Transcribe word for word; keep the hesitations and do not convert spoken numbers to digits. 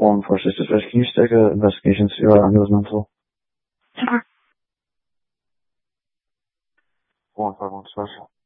one four six six. Can you stick an investigation to your Angeles mental? Sure. One five one special.